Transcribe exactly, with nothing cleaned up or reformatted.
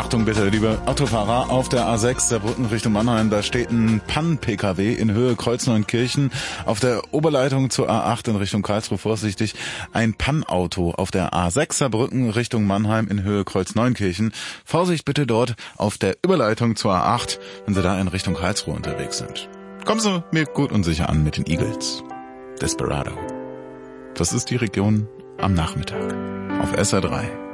Achtung bitte, liebe Autofahrer, auf der A sechs, der Brücken Richtung Mannheim, da steht ein Pann-P K W in Höhe Kreuzneunkirchen. Auf der Oberleitung zur A acht in Richtung Karlsruhe vorsichtig ein Pannauto. Auf der A sechser Brücken Richtung Mannheim in Höhe Kreuzneunkirchen. Vorsicht bitte dort auf der Überleitung zur A acht, wenn Sie da in Richtung Karlsruhe unterwegs sind. Kommen Sie mir gut und sicher an mit den Eagles. Desperado. Das ist die Region am Nachmittag auf S R drei.